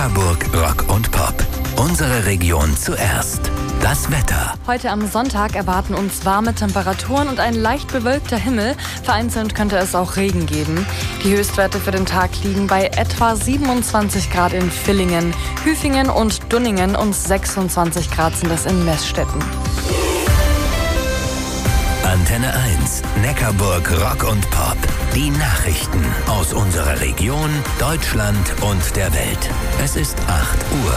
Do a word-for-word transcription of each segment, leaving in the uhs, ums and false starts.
Neckarburg Rock und Pop. Unsere Region zuerst. Das Wetter. Heute am Sonntag erwarten uns warme Temperaturen und ein leicht bewölkter Himmel. Vereinzelt könnte es auch Regen geben. Die Höchstwerte für den Tag liegen bei etwa siebenundzwanzig Grad in Villingen, Hüfingen und Dunningen und sechsundzwanzig Grad sind es in Meßstetten. Antenne eins, Neckarburg Rock und Pop. Die Nachrichten aus unserer Region, Deutschland und der Welt. Es ist acht Uhr.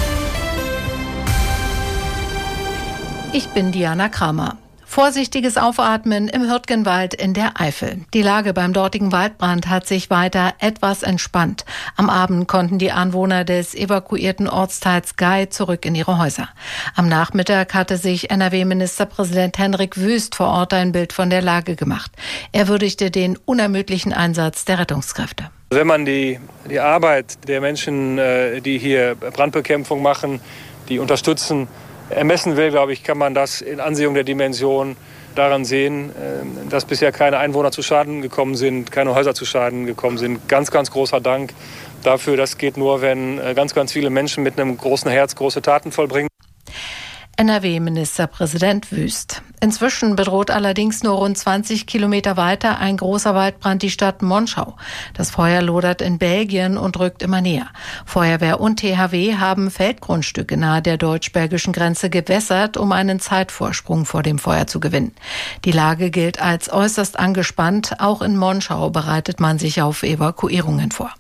Ich bin Diana Kramer. Vorsichtiges Aufatmen im Hürtgenwald in der Eifel. Die Lage beim dortigen Waldbrand hat sich weiter etwas entspannt. Am Abend konnten die Anwohner des evakuierten Ortsteils Gei zurück in ihre Häuser. Am Nachmittag hatte sich N R W-Ministerpräsident Hendrik Wüst vor Ort ein Bild von der Lage gemacht. Er würdigte den unermüdlichen Einsatz der Rettungskräfte. Wenn man die, die Arbeit der Menschen, die hier Brandbekämpfung machen, die unterstützen, ermessen will, glaube ich, kann man das in Ansehung der Dimension daran sehen, dass bisher keine Einwohner zu Schaden gekommen sind, keine Häuser zu Schaden gekommen sind. Ganz, ganz großer Dank dafür. Das geht nur, wenn ganz, ganz viele Menschen mit einem großen Herz große Taten vollbringen. N R W-Ministerpräsident Wüst. Inzwischen bedroht allerdings nur rund zwanzig Kilometer weiter ein großer Waldbrand die Stadt Monschau. Das Feuer lodert in Belgien und rückt immer näher. Feuerwehr und T H W haben Feldgrundstücke nahe der deutsch-belgischen Grenze gewässert, um einen Zeitvorsprung vor dem Feuer zu gewinnen. Die Lage gilt als äußerst angespannt. Auch in Monschau bereitet man sich auf Evakuierungen vor.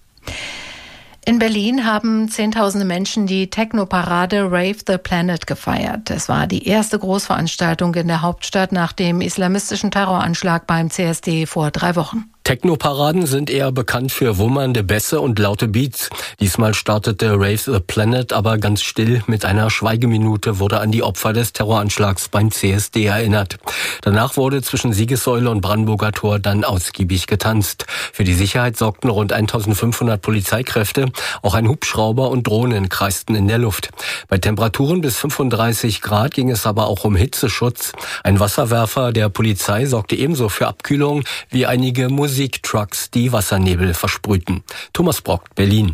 In Berlin haben Zehntausende Menschen die Techno-Parade Rave the Planet gefeiert. Es war die erste Großveranstaltung in der Hauptstadt nach dem islamistischen Terroranschlag beim C S D vor drei Wochen. Techno-Paraden sind eher bekannt für wummernde Bässe und laute Beats. Diesmal startete Rave the Planet aber ganz still. Mit einer Schweigeminute wurde an die Opfer des Terroranschlags beim C S D erinnert. Danach wurde zwischen Siegessäule und Brandenburger Tor dann ausgiebig getanzt. Für die Sicherheit sorgten rund eintausendfünfhundert Polizeikräfte. Auch ein Hubschrauber und Drohnen kreisten in der Luft. Bei Temperaturen bis fünfunddreißig Grad ging es aber auch um Hitzeschutz. Ein Wasserwerfer der Polizei sorgte ebenso für Abkühlung wie einige Musiktrucks, die Wassernebel versprühten. Thomas Brock, Berlin.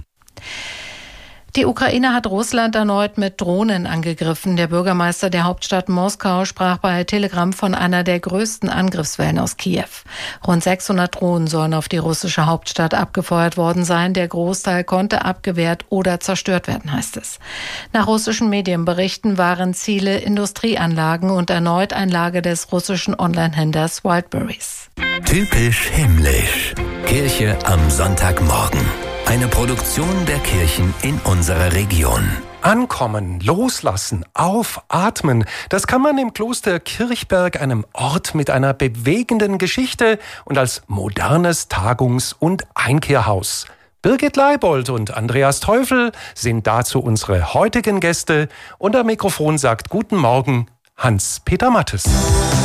Die Ukraine hat Russland erneut mit Drohnen angegriffen. Der Bürgermeister der Hauptstadt Moskau sprach bei Telegram von einer der größten Angriffswellen aus Kiew. Rund sechshundert Drohnen sollen auf die russische Hauptstadt abgefeuert worden sein. Der Großteil konnte abgewehrt oder zerstört werden, heißt es. Nach russischen Medienberichten waren Ziele Industrieanlagen und erneut ein Lager des russischen Online-Händlers Wildberries. Typisch himmlisch. Kirche am Sonntagmorgen. Eine Produktion der Kirchen in unserer Region. Ankommen, loslassen, aufatmen. Das kann man im Kloster Kirchberg, einem Ort mit einer bewegenden Geschichte und als modernes Tagungs- und Einkehrhaus. Birgit Leibold und Andreas Teufel sind dazu unsere heutigen Gäste und am Mikrofon sagt Guten Morgen Hans-Peter Mattes.